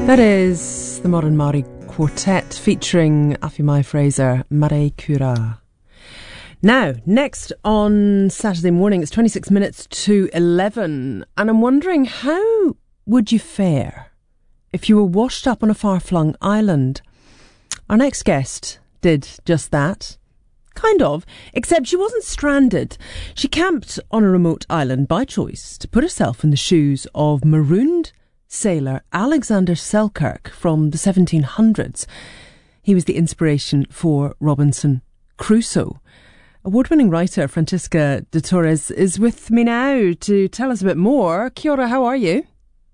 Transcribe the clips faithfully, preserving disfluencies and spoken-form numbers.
That is the Modern Māori Quartet featuring Awhimae Fraser, Mare Kura. Now, next on Saturday morning, it's twenty-six minutes to eleven, and I'm wondering, how would you fare if you were washed up on a far-flung island? Our next guest did just that. Kind of, except she wasn't stranded. She camped on a remote island by choice to put herself in the shoes of marooned sailor Alexander Selkirk from the seventeen hundreds. He was the inspiration for Robinson Crusoe. Award-winning writer Francisca de Torres is with me now to tell us a bit more. Kia ora, how are you?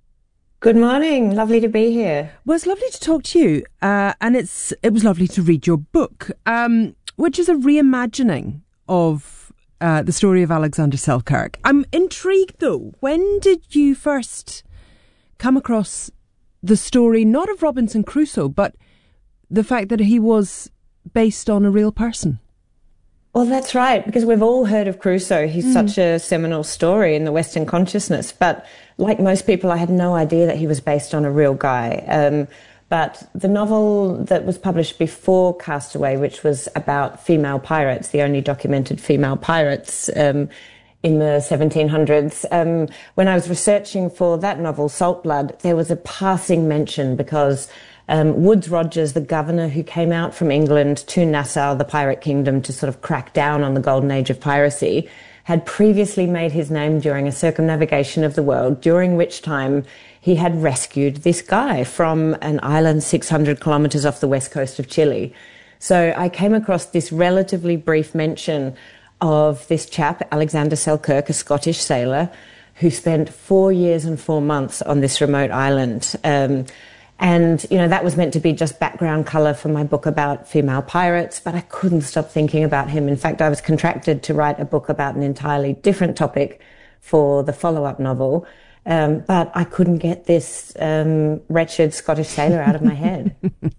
Good morning. Lovely to be here. Well, it's lovely to talk to you, uh, and it's it was lovely to read your book, um, which is a reimagining of uh, the story of Alexander Selkirk. I'm intrigued, though. When did you first come across the story, not of Robinson Crusoe, but the fact that he was based on a real person? Well, that's right, because we've all heard of Crusoe. He's mm. such a seminal story in the Western consciousness. But like most people, I had no idea that he was based on a real guy. Um, but the novel that was published before Castaway, which was about female pirates, the only documented female pirates um, in the seventeen hundreds, um, when I was researching for that novel, Salt Blood, there was a passing mention because Um, Woodes Rogers, the governor who came out from England to Nassau, the pirate kingdom, to sort of crack down on the golden age of piracy, had previously made his name during a circumnavigation of the world, during which time he had rescued this guy from an island six hundred kilometres off the west coast of Chile. So I came across this relatively brief mention of this chap, Alexander Selkirk, a Scottish sailor, who spent four years and four months on this remote island. Um, And, you know, that was meant to be just background colour for my book about female pirates, but I couldn't stop thinking about him. In fact, I was contracted to write a book about an entirely different topic for the follow-up novel, um, but I couldn't get this um, wretched Scottish sailor out of my head.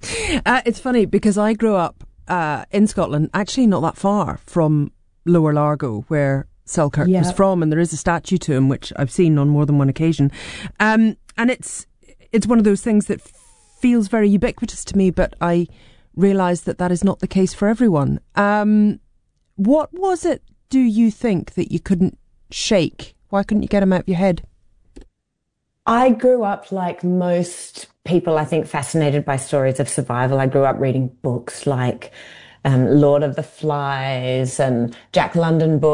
uh, it's funny, because I grew up uh, in Scotland, actually not that far from Lower Largo, where Selkirk yep. was from, and there is a statue to him, which I've seen on more than one occasion. Um, and it's It's one of those things that feels very ubiquitous to me, but I realise that that is not the case for everyone. Um, what was it, do you think, that you couldn't shake? Why couldn't you get him out of your head? I grew up, like most people, I think, fascinated by stories of survival. I grew up reading books like um, Lord of the Flies and Jack London books.